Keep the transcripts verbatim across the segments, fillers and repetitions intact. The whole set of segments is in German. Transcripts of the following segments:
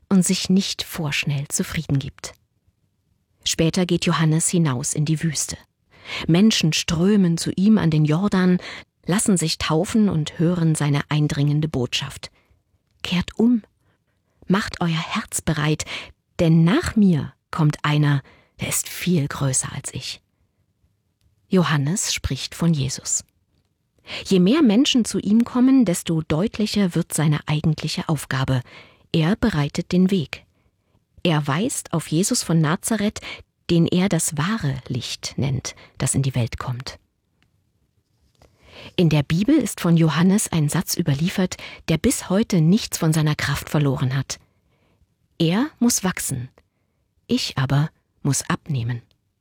und sich nicht vorschnell zufrieden gibt. Später geht Johannes hinaus in die Wüste. Menschen strömen zu ihm an den Jordan, lassen sich taufen und hören seine eindringende Botschaft. Kehrt um, macht euer Herz bereit, denn nach mir kommt einer, der ist viel größer als ich. Johannes spricht von Jesus. Je mehr Menschen zu ihm kommen, desto deutlicher wird seine eigentliche Aufgabe. Er bereitet den Weg. Er weist auf Jesus von Nazareth, den er das wahre Licht nennt, das in die Welt kommt. In der Bibel ist von Johannes ein Satz überliefert, der bis heute nichts von seiner Kraft verloren hat. Er muss wachsen, ich aber muss abnehmen.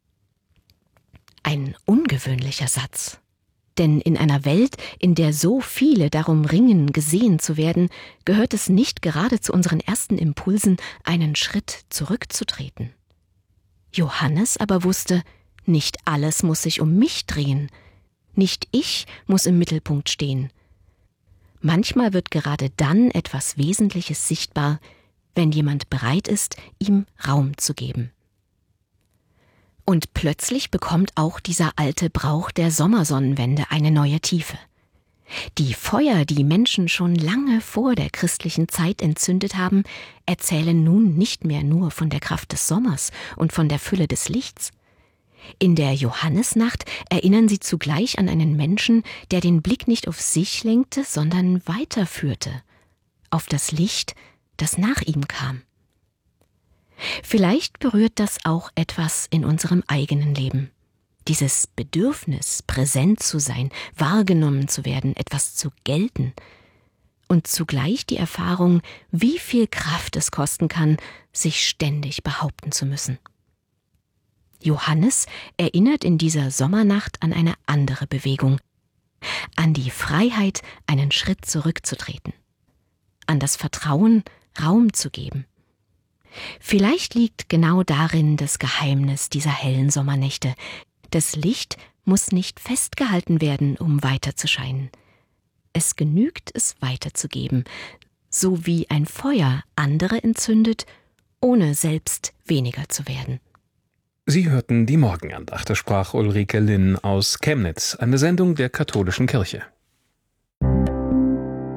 Ein ungewöhnlicher Satz. Denn in einer Welt, in der so viele darum ringen, gesehen zu werden, gehört es nicht gerade zu unseren ersten Impulsen, einen Schritt zurückzutreten. Johannes aber wusste, nicht alles muss sich um mich drehen. Nicht ich muss im Mittelpunkt stehen. Manchmal wird gerade dann etwas Wesentliches sichtbar, wenn jemand bereit ist, ihm Raum zu geben. Und plötzlich bekommt auch dieser alte Brauch der Sommersonnenwende eine neue Tiefe. Die Feuer, die Menschen schon lange vor der christlichen Zeit entzündet haben, erzählen nun nicht mehr nur von der Kraft des Sommers und von der Fülle des Lichts. In der Johannesnacht erinnern sie zugleich an einen Menschen, der den Blick nicht auf sich lenkte, sondern weiterführte, auf das Licht, das nach ihm kam. Vielleicht berührt das auch etwas in unserem eigenen Leben. Dieses Bedürfnis, präsent zu sein, wahrgenommen zu werden, etwas zu gelten. Und zugleich die Erfahrung, wie viel Kraft es kosten kann, sich ständig behaupten zu müssen. Johannes erinnert in dieser Sommernacht an eine andere Bewegung, an die Freiheit, einen Schritt zurückzutreten, an das Vertrauen, Raum zu geben. Vielleicht liegt genau darin das Geheimnis dieser hellen Sommernächte. Das Licht muss nicht festgehalten werden, um weiter zu scheinen. Es genügt, es weiterzugeben, so wie ein Feuer andere entzündet, ohne selbst weniger zu werden. Sie hörten die Morgenandacht, da sprach Ulrike Linn aus Chemnitz, eine Sendung der Katholischen Kirche.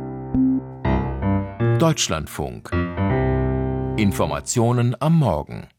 Deutschlandfunk. Informationen am Morgen.